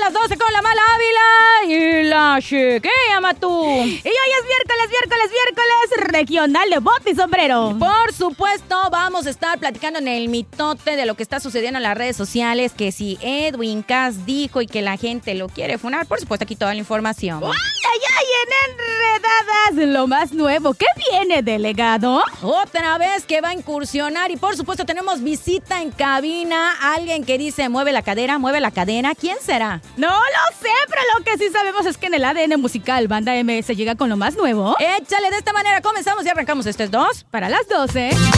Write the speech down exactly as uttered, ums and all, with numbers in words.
las doce con la mala Ávila y la Chiquilla Matú. Y hoy es miércoles, miércoles, miércoles regional de bote y sombrero. Por supuesto, vamos a estar platicando en el mitote de lo que está sucediendo en las redes sociales, que si Edwin Cass dijo y que la gente lo quiere funar, por supuesto aquí toda la información. ¡Ay, ay, ay! En Enredadas, lo más nuevo. ¿Qué viene, delegado? Otra vez que va a incursionar y por supuesto tenemos visita en cabina. Alguien que dice mueve la cadera, mueve la cadera. ¿Quién será? No lo sé, pero lo que sí sabemos es que en el A D N musical Banda M S llega con lo más nuevo. Échale, de esta manera comenzamos y arrancamos. Este es dos Para las doce.